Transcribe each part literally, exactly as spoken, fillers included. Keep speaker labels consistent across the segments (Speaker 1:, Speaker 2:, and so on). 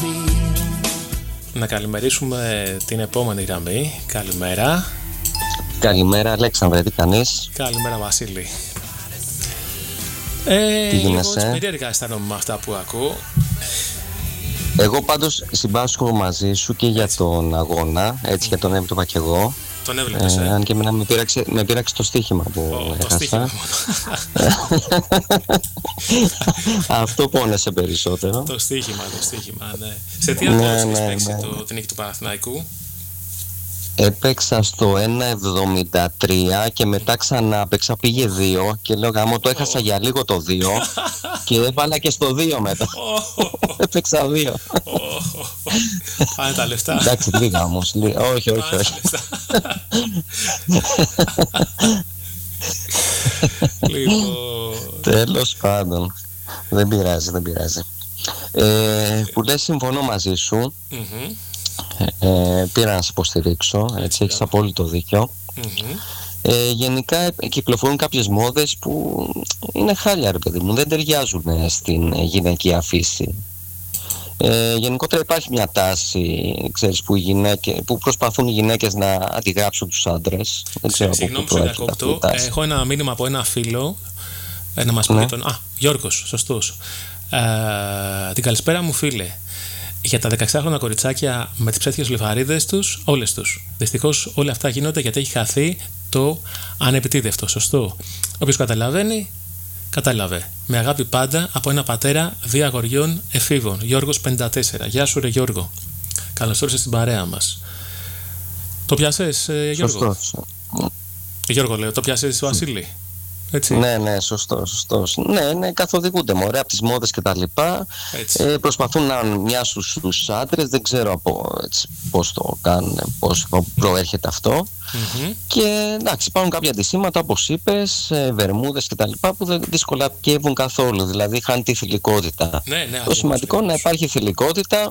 Speaker 1: Να καλημερίσουμε την επόμενη γραμμή. Καλημέρα.
Speaker 2: Καλημέρα Αλέξανδρε, τι κάνεις?
Speaker 1: Καλημέρα Βασίλη. Ε,
Speaker 2: τι
Speaker 1: λίγο έτσι περίεργα αισθάνομαι με αυτά που ακούω.
Speaker 2: Εγώ πάντως συμπάσχω μαζί σου και για έτσι. τον αγώνα, έτσι για τον έβλεπα κι εγώ.
Speaker 1: Τον έβλεπες, ε.
Speaker 2: ε, αν και εμένα με πείραξε, με πείραξε το στοίχημα που oh, έχασα. Το στοίχημα Αυτό πόνεσε περισσότερο.
Speaker 1: Το στοίχημα, το στοίχημα, ναι. Σε τι απόδοση έχεις παίξει ναι. το, την νίκη του Παναθηναϊκού?
Speaker 2: Έπαιξα στο ένα εβδομήντα τρία και μετά ξανά παίξα, πήγε δύο και λέω γάμο το έχασα oh. για λίγο το δύο και έβαλα και στο δύο μετά. Oh. Έπαιξα δύο.
Speaker 1: Oh. Πάνε τα λεφτά.
Speaker 2: Εντάξει, λίγα όμως. Λίγα. Όχι, όχι, όχι.
Speaker 1: Λοιπόν.
Speaker 2: Τέλος πάντων. Δεν πειράζει, δεν πειράζει. Ε, που λες συμφωνώ μαζί σου.
Speaker 1: Mm-hmm.
Speaker 2: Ε, πήρα να σε υποστηρίξω, έτσι, έχεις απόλυτο δίκιο.
Speaker 1: Mm-hmm.
Speaker 2: Ε, γενικά κυκλοφορούν κάποιες μόδες που είναι χάλια ρε παιδί μου, δεν ταιριάζουν στην γυναικεία φύση. Ε, γενικότερα υπάρχει μια τάση, ξέρεις, που, οι γυναίκες, που προσπαθούν οι γυναίκες να αντιγράψουν τους άντρες. Δεν ξέρω από πού προέρχεται αυτή η τάση.
Speaker 1: Έχω ένα μήνυμα από ένα φίλο να μας πει ναι. τον... Α, Γιώργος, σωστός. Ε, την καλησπέρα μου φίλε. Για τα δεκαεξάχρονα κοριτσάκια με τις ψεύτικες βλεφαρίδες τους, όλες τους. Δυστυχώς όλα αυτά γίνονται γιατί έχει χαθεί το ανεπιτίδευτο, σωστό. Όποιος καταλαβαίνει, κατάλαβε. Με αγάπη πάντα από ένα πατέρα δύο αγοριών εφήβων. Γιώργος πενήντα τέσσερα. Γεια σου ρε Γιώργο. Καλώς ήρθες στην παρέα μας. Το πιάσες ε, Γιώργο?
Speaker 2: Σωστός.
Speaker 1: Γιώργο λέω, το πιάσες Βασίλη? Έτσι.
Speaker 2: Ναι, ναι, σωστό, σωστός. Ναι, ναι, καθοδηγούνται μωρέ από τις μόδες και τα λοιπά. Ε, προσπαθούν να μοιάσουν στους άντρες, δεν ξέρω από έτσι, πώς το κάνουν, πώς προέρχεται αυτό.
Speaker 1: Mm-hmm.
Speaker 2: Και εντάξει, υπάρχουν κάποια αντισήματα, όπως είπες, βερμούδες και τα λοιπά, που δεν δύσκολα πιεύουν καθόλου, δηλαδή χάνει τη θηλυκότητα.
Speaker 1: Ναι, ναι,
Speaker 2: το σημαντικό είναι να υπάρχει θηλυκότητα.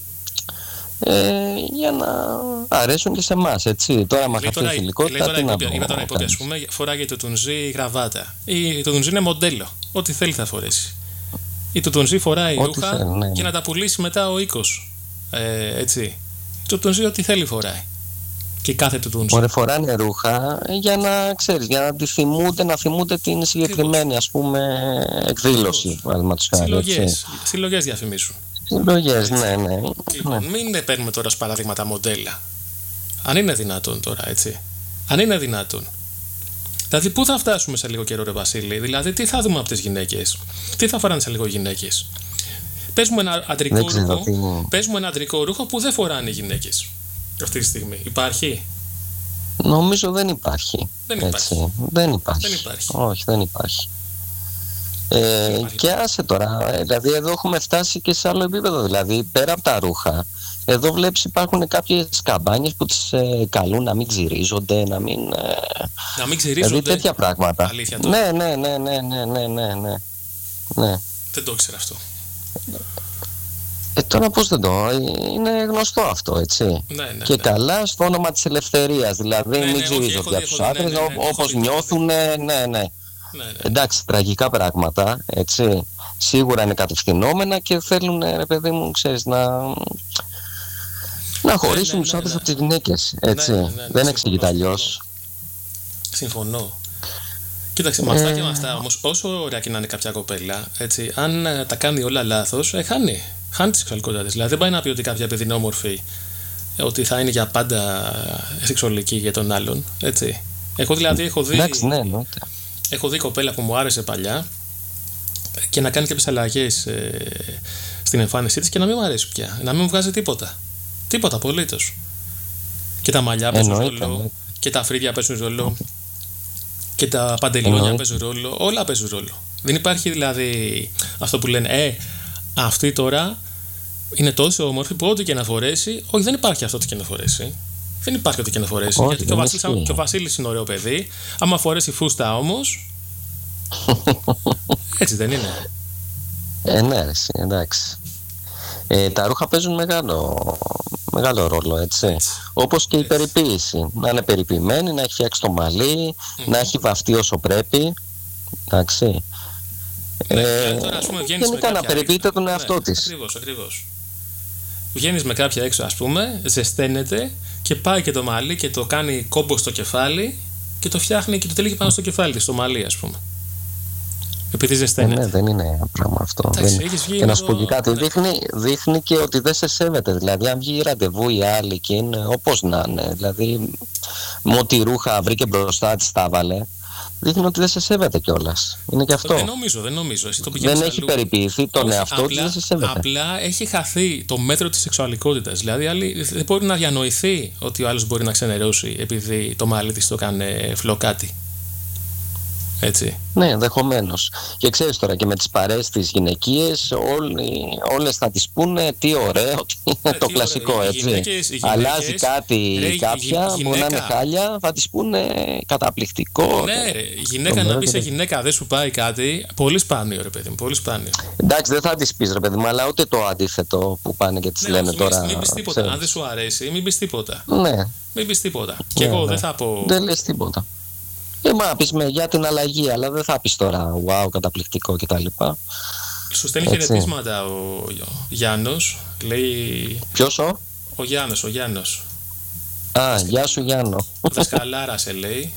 Speaker 2: Ε, για να αρέσουν και σε εμάς, έτσι. Τώρα με αυτή τη θηλυκότητα τι να πω.
Speaker 1: Είπα τώρα υπόπια, ας πούμε, φοράγε το τουνζί γραβάτα. Ή το τουνζί είναι μοντέλο. Ό,τι θέλει θα φορέσει. Ή το τουνζί φοράει
Speaker 2: ό,τι
Speaker 1: ρούχα
Speaker 2: θέλει, ναι.
Speaker 1: και να τα πουλήσει μετά ο οίκος. Ε, έτσι. Το τουνζί ό,τι θέλει φοράει. Και κάθε του τουνζί.
Speaker 2: Ωραία, φοράνε ρούχα για να ξέρεις, για να τη θυμούνται, να θυμούνται την συγκεκριμένη ας πούμε εκδήλωση.
Speaker 1: Συλλογές διαφημίσουν.
Speaker 2: Συλλογές, ναι, ναι.
Speaker 1: Λοιπόν, ναι. Μην παίρνουμε τώρα ως παράδειγμα τα μοντέλα. Αν είναι δυνατόν τώρα, έτσι. Αν είναι δυνατόν. Δηλαδή, πού θα φτάσουμε σε λίγο καιρό, ρε Βασίλη? Δηλαδή, τι θα δούμε από τις γυναίκες? Τι θα φοράνε σε λίγο οι γυναίκες? Πες μου ένα αντρικό ρούχο, τι... πες μου ένα αντρικό ρούχο που δεν φοράνε οι γυναίκες αυτή τη στιγμή. Υπάρχει?
Speaker 2: Νομίζω δεν υπάρχει.
Speaker 1: Δεν υπάρχει.
Speaker 2: Έτσι. Δεν υπάρχει.
Speaker 1: Δεν υπάρχει.
Speaker 2: Όχι, δεν υπάρχει. Ε, και άσε τώρα, δηλαδή εδώ έχουμε φτάσει και σε άλλο επίπεδο, δηλαδή πέρα από τα ρούχα εδώ βλέπεις υπάρχουν κάποιες καμπάνιες που τις ε, καλούν να μην ξυρίζονται, να μην ε,
Speaker 1: να μην ξυρίζονται,
Speaker 2: δηλαδή τέτοια πράγματα. Ναι, ναι, ναι, ναι, ναι, ναι, ναι, ναι, ναι.
Speaker 1: Δεν το ήξερα αυτό.
Speaker 2: Ε, τώρα πώς δεν το, είναι γνωστό αυτό, έτσι.
Speaker 1: Ναι, ναι,
Speaker 2: και
Speaker 1: ναι.
Speaker 2: καλά στο όνομα της ελευθερίας, δηλαδή
Speaker 1: ναι,
Speaker 2: μην
Speaker 1: ναι,
Speaker 2: ξυρίζονται για τους
Speaker 1: ναι,
Speaker 2: άντρες,
Speaker 1: ναι, ναι, ναι,
Speaker 2: όπως
Speaker 1: ναι,
Speaker 2: νιώθουν, ναι, ναι, ναι.
Speaker 1: Ναι, ναι.
Speaker 2: Εντάξει, τραγικά πράγματα, έτσι. Σίγουρα είναι κατευθυνόμενα και θέλουν, ρε παιδί μου, ξέρεις, να, να χωρίσουν
Speaker 1: ναι, ναι,
Speaker 2: τους
Speaker 1: ναι,
Speaker 2: άντρες
Speaker 1: ναι.
Speaker 2: από τις γυναίκες, έτσι.
Speaker 1: Ναι, ναι, ναι, ναι,
Speaker 2: δεν εξηγείται αλλιώς.
Speaker 1: Συμφωνώ. Κοίταξε, με αυτά και με αυτά όμως, όσο ωραία και να είναι κάποια κοπέλα, έτσι, αν ε, τα κάνει όλα λάθος, ε, χάνει. Χάνει τη σεξουαλικότητα της. Δηλαδή δεν πάει να πει ότι κάποια παιδί είναι όμορφη, ε, ότι θα είναι για πάντα σεξουαλική για τον άλλον, έτσι. Εγώ δηλαδή έχω δει.
Speaker 2: Εντάξει, ναι, ναι.
Speaker 1: Έχω δει κοπέλα που μου άρεσε παλιά και να κάνει κάποιες αλλαγές ε, στην εμφάνισή της και να μην μου αρέσει πια. Να μην μου βγάζει τίποτα. Τίποτα απολύτως. Και τα μαλλιά παίζουν ρόλο, και τα φρύδια παίζουν ρόλο, και τα παντελόνια Εννοείται. παίζουν ρόλο. Όλα παίζουν ρόλο. Δεν υπάρχει δηλαδή αυτό που λένε, ε, αυτή τώρα είναι τόσο όμορφη που ό,τι και να φορέσει. Όχι, δεν υπάρχει αυτό ό,τι και να φορέσει. Δεν υπάρχει ό,τι και να φορέσει.
Speaker 2: Όχι,
Speaker 1: γιατί και ο, Βασίλης, και ο Βασίλης είναι ωραίο παιδί. Άμα φορέσει φούστα όμως. Έτσι δεν είναι?
Speaker 2: Ε, ναι, εντάξει. Ε, τα ρούχα παίζουν μεγάλο, μεγάλο ρόλο, έτσι. έτσι. Όπως και η περιποίηση. Να είναι περιποιημένη, να έχει φτιάξει το μαλλί, mm. να έχει βαφτεί όσο πρέπει. Εντάξει.
Speaker 1: Ναι,
Speaker 2: ε,
Speaker 1: τώρα, ας πούμε,
Speaker 2: γενικά να περιποιείται τον εαυτό
Speaker 1: ναι,
Speaker 2: της.
Speaker 1: Ακριβώς, ακριβώς. Βγαίνεις με κάποια έξω, ας πούμε, ζεσταίνεται και πάει και το μαλλί και το κάνει κόμπο στο κεφάλι και το φτιάχνει και το τελείγει πάνω στο κεφάλι της, στο μαλλί, ας πούμε. Επειδή ζεσταίνεται.
Speaker 2: Ε, ναι, δεν είναι πράγμα αυτό.
Speaker 1: Εντάξει,
Speaker 2: δεν...
Speaker 1: έχεις βγει
Speaker 2: και να
Speaker 1: το...
Speaker 2: σου πω και κάτι,
Speaker 1: ναι.
Speaker 2: δείχνει, δείχνει και ότι δεν σε σέβεται. Δηλαδή, αν βγει ραντεβού η άλλη και είναι όπως να είναι, δηλαδή, με ό,τι ρούχα βρήκε μπροστά της τα βάλε, δείχνει ότι δεν σε σέβεται κιόλας. Είναι και αυτό.
Speaker 1: Δεν νομίζω, δεν νομίζω. Εσύ το
Speaker 2: δεν έχει
Speaker 1: αλλού.
Speaker 2: περιποιηθεί τον
Speaker 1: Όχι,
Speaker 2: εαυτό της, δεν σε σέβεται.
Speaker 1: Απλά έχει χαθεί το μέτρο της σεξουαλικότητας. Δηλαδή, άλλη, δεν μπορεί να διανοηθεί ότι ο άλλος μπορεί να ξενερώσει επειδή το μαλλί της το έκανε φλοκάτι. Έτσι.
Speaker 2: Ναι, ενδεχομένως. Και ξέρεις τώρα και με τις παρέες τις γυναικείες, όλες θα τις πούνε τι ωραίο, τι είναι
Speaker 1: ε,
Speaker 2: το
Speaker 1: τι
Speaker 2: κλασικό,
Speaker 1: ωραίο.
Speaker 2: έτσι.
Speaker 1: Οι γυναίκες, οι γυναίκες,
Speaker 2: αλλάζει κάτι
Speaker 1: ρε,
Speaker 2: κάποια,
Speaker 1: γυ,
Speaker 2: μπορεί να είναι χάλια, θα τις πούνε καταπληκτικό.
Speaker 1: Ναι, ρε, γυναίκα να πει σε γυναίκα δεν σου πάει κάτι, πολύ σπάνιο, ρε παιδί μου, πολύ σπάνιο.
Speaker 2: Εντάξει, δεν θα τις πεις, ρε παιδί μου, αλλά ούτε το αντίθετο που πάνε και τις
Speaker 1: ναι,
Speaker 2: λένε
Speaker 1: όχι,
Speaker 2: τώρα.
Speaker 1: Μην πεις τίποτα. Αν δεν σου αρέσει, μην πεις τίποτα.
Speaker 2: Ναι.
Speaker 1: Μην πεις τίποτα.
Speaker 2: Ναι,
Speaker 1: και εγώ
Speaker 2: ναι.
Speaker 1: δεν θα πω.
Speaker 2: Δεν λες τίποτα. Ε, μα πεις με, για την αλλαγή, αλλά δεν θα πεις τώρα wow, καταπληκτικό κτλ.
Speaker 1: Σου στέλνει χαιρετίσματα ο, ο Γιάννος. Λέει.
Speaker 2: Ποιος ο?
Speaker 1: Ο Γιάννος, ο Γιάννος.
Speaker 2: Α, γεια σου Γιάννο.
Speaker 1: Δασκαλάρα σε λέει.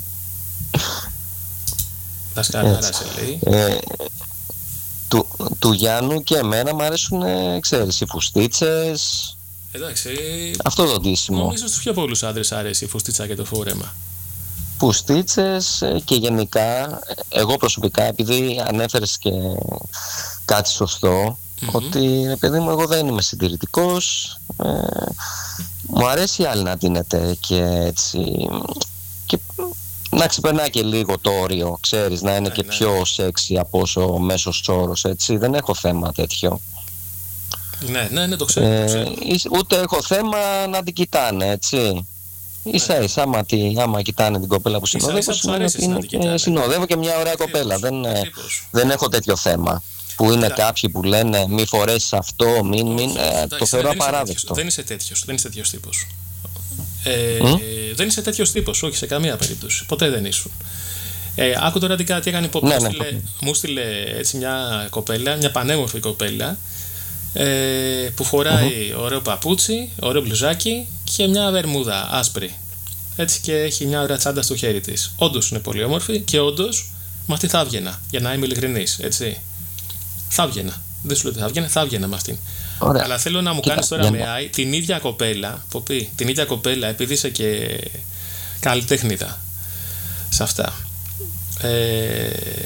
Speaker 1: Δασκαλάρα σε λέει.
Speaker 2: Ε, του, του Γιάννου και εμένα μου αρέσουν, ξέρεις, οι φουστίτσες.
Speaker 1: Εντάξει.
Speaker 2: Αυτό το ντύσιμο.
Speaker 1: Νομίζω στους πιο πολλούς άντρες αρέσει η φουστίτσα και το φόρεμα.
Speaker 2: Φουστίτσες και γενικά, εγώ προσωπικά, επειδή ανέφερες και κάτι σωστό, mm-hmm. ότι ρε παιδί μου, εγώ δεν είμαι συντηρητικός, ε, μου αρέσει η άλλη να δίνεται και έτσι, και να ξεπερνάει και λίγο το όριο, ξέρεις, να είναι
Speaker 1: ναι,
Speaker 2: και
Speaker 1: ναι.
Speaker 2: πιο σεξι από όσο μέσος όρος, έτσι, δεν έχω θέμα τέτοιο.
Speaker 1: Ναι, ναι, ναι, το ξέρω,
Speaker 2: ε,
Speaker 1: το ξέρω.
Speaker 2: Ούτε έχω θέμα να την κοιτάνε, έτσι. Ίσα ίσα, άμα, άμα κοιτάνε την κοπέλα που συνοδεύω, συνοδεύω, συνοδεύω και μια ωραία κοπέλα. Δεν, δεν έχω τέτοιο θέμα. Που είναι Λά. κάποιοι που λένε μη φορέσεις αυτό, μην, μην, Όχι, ε, το θεωρώ απαράδεκτο.
Speaker 1: Δεν είσαι τέτοιος, δεν είσαι τέτοιος τύπος. Ε, mm? ε, δεν είσαι τέτοιος τύπος, όχι σε καμία περίπτωση. Ποτέ δεν ήσουν. Ε, άκου τώρα τι, τι έκανε υπόψη. Ναι, μου, ναι, μου στείλε έτσι μια κοπέλα, μια πανέμορφη κοπέλα, ε, που φοράει mm-hmm. ωραίο παπούτσι, ωραίο μπλουζάκι και μια βερμούδα άσπρη. Έτσι, και έχει μια ωραία τσάντα στο χέρι της. Όντως είναι πολύ όμορφη και όντως με αυτή θα έβγαινα. Για να είμαι ειλικρινής, έτσι. Θα έβγαινα. Δεν σου λέω ότι θα έβγαινα, θα έβγαινα με αυτήν. Ωραία. Αλλά θέλω να μου κάνεις τώρα με eye την ίδια κοπέλα, Ποπή, την ίδια κοπέλα, επειδή είσαι και καλλιτέχνηδα σε αυτά. Ε,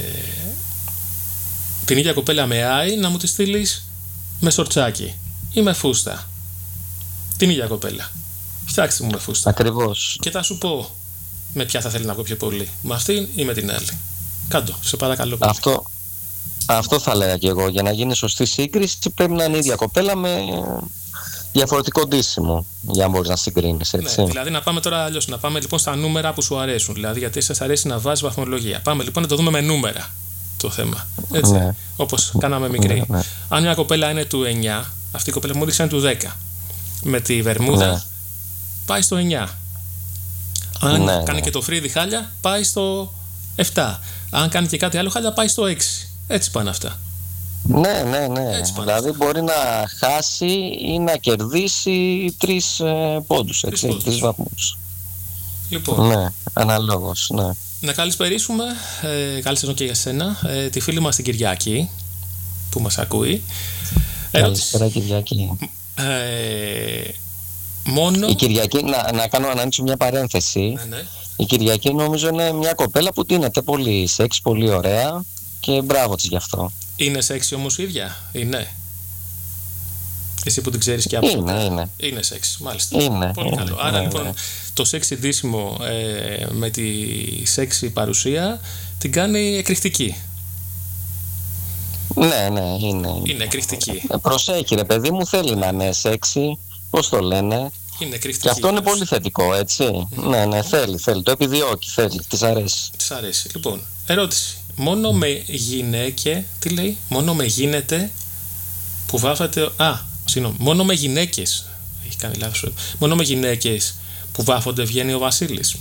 Speaker 1: την ίδια κοπέλα με eye να μου τη στείλεις με σορτσάκι ή με φούστα. Την ίδια κοπέλα. Φτιάξτε μου με φούστα.
Speaker 2: Ακριβώς.
Speaker 1: Και θα σου πω με ποια θα θέλει να βγω πιο πολύ. Με αυτήν ή με την άλλη. Κάντο, σε παρακαλώ πολύ.
Speaker 2: Αυτό, αυτό θα λέγα και εγώ. Για να γίνει σωστή σύγκριση πρέπει να είναι η ίδια κοπέλα με διαφορετικό ντύσιμο. Για να μπορείς να συγκρίνεις, έτσι.
Speaker 1: Ναι, δηλαδή να πάμε τώρα αλλιώς. Να πάμε λοιπόν στα νούμερα που σου αρέσουν. Δηλαδή γιατί σας αρέσει να βάζεις βαθμολογία. Πάμε λοιπόν να το δούμε με νούμερα το θέμα. Έτσι. Ναι. Όπως κάναμε μικρή. Ναι, ναι. Αν μια κοπέλα είναι του εννιά, αυτή η κοπέλα μου έδειξε είναι του δέκα. Με τη βερμούδα. Ναι. Πάει στο εννιά. Αν ναι, κάνει ναι. και το φρύδι χάλια, πάει στο επτά. Αν κάνει και κάτι άλλο χάλια, πάει στο έξι. Έτσι πάνε αυτά.
Speaker 2: Ναι, ναι, ναι. Δηλαδή αυτά. Μπορεί να χάσει ή να κερδίσει τρεις ε, πόντους, έτσι, τρεις, τρεις βαθμούς.
Speaker 1: Λοιπόν.
Speaker 2: Ναι, αναλόγως, ναι.
Speaker 1: Να καλησπερίσουμε, ε, καλή σεζόν και για σένα, ε, τη φίλη μας την Κυριακή, που μας ακούει.
Speaker 2: Καλησπέρα Κυριακή.
Speaker 1: Ε, Μόνο...
Speaker 2: Η Κυριακή, να, να κάνω να ανοίξω μια παρένθεση.
Speaker 1: Ναι, ναι.
Speaker 2: Η Κυριακή νομίζω είναι μια κοπέλα που τίνεται πολύ σεξ, πολύ ωραία και μπράβο της γι' αυτό.
Speaker 1: Είναι σεξ όμως η ίδια, είναι. Εσύ που την ξέρεις και από
Speaker 2: Είναι, είναι.
Speaker 1: Είναι σεξ, μάλιστα.
Speaker 2: Είναι.
Speaker 1: Πολύ
Speaker 2: είναι,
Speaker 1: καλό.
Speaker 2: είναι,
Speaker 1: Άρα
Speaker 2: είναι.
Speaker 1: λοιπόν το σεξι ντύσιμο ε, με τη σεξι παρουσία την κάνει εκρηκτική.
Speaker 2: Ναι, ναι, είναι.
Speaker 1: Είναι εκρηκτική.
Speaker 2: Ε, προσέχει ρε παιδί μου, θέλει να είναι σεξι. Πώς το λένε.
Speaker 1: Είναι
Speaker 2: και αυτό είναι πολύ θετικό, έτσι. Mm. Ναι, ναι, θέλει, θέλει. Το επιδιώκει, θέλει. Της αρέσει.
Speaker 1: Της αρέσει. Λοιπόν, ερώτηση. Μόνο με γυναίκε, τι λέει, μόνο με γίνεται που βάφεται. Α, συγγνώμη. Μόνο με γυναίκες. Έχει κάνει λάθος. Μόνο με γυναίκες που βάφονται βγαίνει ο Βασίλης.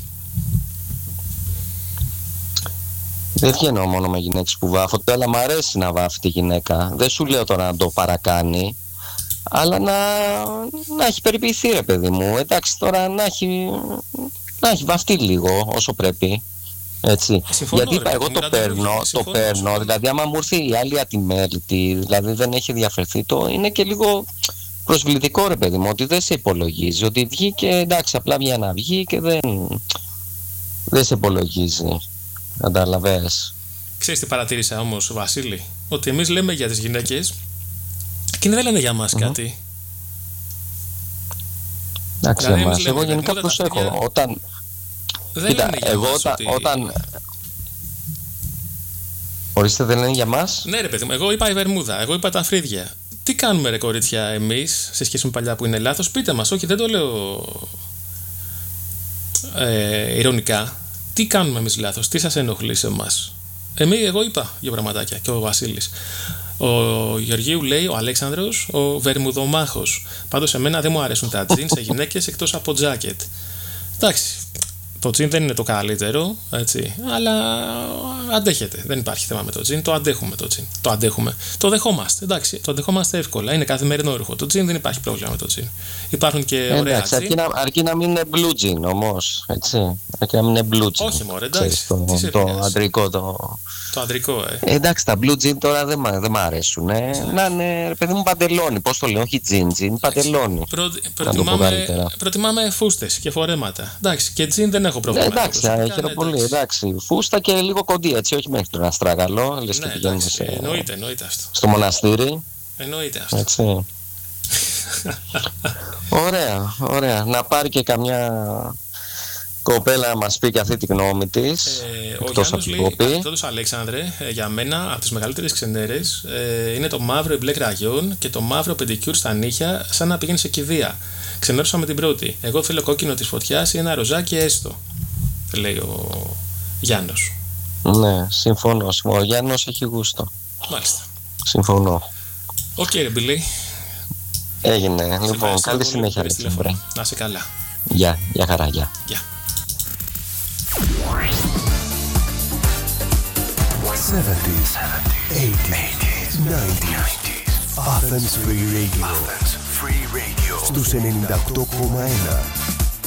Speaker 2: Δεν βγαίνω μόνο με γυναίκες που βάφονται, αλλά μου αρέσει να βάφει τη γυναίκα. Δεν σου λέω τώρα να το παρακάνει. αλλά να, να έχει περιποιηθεί, ρε παιδί μου. Εντάξει, τώρα να έχει, να έχει βαφτεί λίγο όσο πρέπει. Έτσι.
Speaker 1: Συμφωνώ,
Speaker 2: γιατί
Speaker 1: ρε,
Speaker 2: εγώ το παίρνω, το παίρνω, δηλαδή άμα μου έρθει η άλλη ατιμέλητη, δηλαδή δεν έχει διαφερθεί, το είναι και λίγο προσβλητικό, ρε παιδί μου, ότι δεν σε υπολογίζει, ότι βγήκε, εντάξει, απλά βγει να βγει και δεν, δεν σε υπολογίζει, καταλαβες.
Speaker 1: Ξέρεις τι παρατήρησα όμως, Βασίλη, ότι εμείς λέμε για τις γυναίκες και δεν λένε για μας mm-hmm. κάτι.
Speaker 2: Εντάξει, δηλαδή, εμάς, εγώ γενικά προσέχω, για... όταν...
Speaker 1: Δεν
Speaker 2: Κοίτα,
Speaker 1: λένε για
Speaker 2: εγώ
Speaker 1: μας
Speaker 2: όταν,
Speaker 1: ότι...
Speaker 2: όταν... Ορίστε, δεν λένε για μας.
Speaker 1: Ναι, ρε παιδί μου, εγώ είπα η βερμούδα, εγώ είπα τα φρύδια. Τι κάνουμε, ρε κορίτσια, εμείς σε σχέση με παλιά που είναι λάθος? Πείτε μας, όχι, δεν το λέω ε, ειρωνικά. Τι κάνουμε εμείς λάθος, τι σας ενοχλεί σε εμάς? Εμείς, εγώ είπα για πραγματάκια και ο Βασίλης. Ο Γεωργίου λέει, ο Αλέξανδρος, ο βερμουδομάχος. Πάντως, εμένα δεν μου αρέσουν τα τζιν σε γυναίκες εκτός από τζάκετ. Εντάξει. Το τζιν δεν είναι το καλύτερο, έτσι, αλλά αντέχεται. Δεν υπάρχει θέμα με το τζιν. Το αντέχουμε το τζιν. Το αντέχουμε. Το δεχόμαστε. Εντάξει, το δεχόμαστε εύκολα. Είναι καθημερινό έργο. Το τζιν δεν υπάρχει πρόβλημα με το τζιν. Υπάρχουν και ωραία
Speaker 2: εντάξει,
Speaker 1: τζιν.
Speaker 2: Αρκεί να, αρκεί να μην είναι blue τζιν όμως. Έτσι. Αρκεί να μην είναι blue τζιν.
Speaker 1: Όχι, μωρέ, εντάξει.
Speaker 2: Το, το, το αντρικό. Το...
Speaker 1: το αντρικό, ε.
Speaker 2: ε. Εντάξει, τα blue τζιν τώρα δεν, δεν μ' αρέσουν. Ε. Να είναι, ρε παιδί μου, παντελόνι. Πώς το λέω, όχι τζιν τζιν, παντελόνι.
Speaker 1: Προ, προτιμάμε, προτιμάμε φούστες και φορέματα. Εντάξει, και τζιν δεν έχω πρόβλημα.
Speaker 2: Ε, εντάξει, χαίρομαι πολύ. Εντάξει. Φούστα και λίγο κοντή, έτσι, όχι μέχρι τον αστράγαλο. Λες
Speaker 1: ναι,
Speaker 2: και πηγαίνουμε
Speaker 1: σε...
Speaker 2: σε...
Speaker 1: εννοείται, εννοείται αυτό.
Speaker 2: Στο μοναστήρι.
Speaker 1: Εννοείται αυτό.
Speaker 2: Έτσι. Ωραία, ωραία. Να πάρει και καμιά κοπέλα να μας πει και αυτή τη γνώμη της.
Speaker 1: Ε, ο Γιάννος λέει, τότε Αλέξανδρε, ε, για μένα από τις μεγαλύτερες ξενέρες ε, είναι το μαύρο μπλε κραγιόν και το μαύρο πεντικιούρ στα νύχια, σαν να πηγαίνει σε κηδεία. Ξενέρωσα με την πρώτη. Εγώ θέλω κόκκινο της φωτιάς ή ένα ροζάκι έστω, λέει ο Γιάννος.
Speaker 2: Ναι, συμφωνώ. Ο Γιάννος έχει γούστο.
Speaker 1: Μάλιστα.
Speaker 2: Συμφωνώ.
Speaker 1: Οκ, okay, ρε Μπιλί.
Speaker 2: Έγινε. Σε λοιπόν, καλή συνέχεια. Ρε,
Speaker 1: να είσαι καλά.
Speaker 2: Γεια, για χαρά, γεια.
Speaker 1: Γεια.
Speaker 3: seventies, eighties, nineties. Athens Free Radio. Athens Free Radio. Στους ενενήντα οκτώ κόμμα ένα.